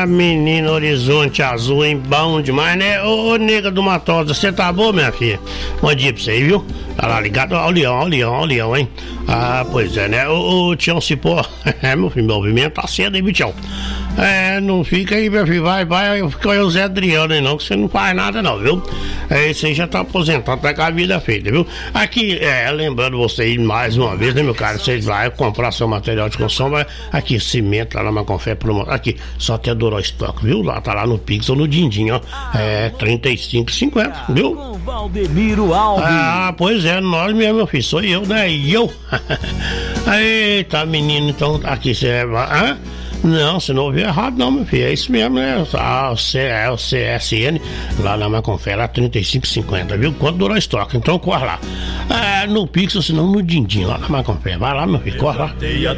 menino, Horizonte Azul, hein? Bom demais, né? Ô, nega do Matosa, você tá boa, minha filha? Bom dia pra você aí, viu? Tá lá ligado, ó o leão, hein? Ah, pois é, né? Ô, Tião Cipó, meu filho, meu movimento tá cedo aí, viu, Tião? Não fica aí, meu filho, vai, fica aí o Zé Adriano aí não, que você não faz nada não, viu? Esse aí já tá aposentado, tá com a vida feita, viu? Aqui, lembrando você aí mais uma vez, né, meu cara? Vocês vão comprar seu material de construção, vai aqui, cimento, lá na Maconfé, aqui, só até durar estoque, viu? Lá, tá lá no Pix ou no Dindim, ó. 35,50, viu? Com Valdemiro Alves. Ah, pois é, nós mesmo, meu filho, sou eu, né? Eita, menino, então, aqui você vai. Não, você não ouviu errado não, meu filho, é isso mesmo, né? O CSN, lá na Maconfé, lá 35,50, viu? Quanto durou o estoque, então corre lá. No Pix ou senão no Dindim, lá na Maconfé, vai lá, meu filho, corre lá.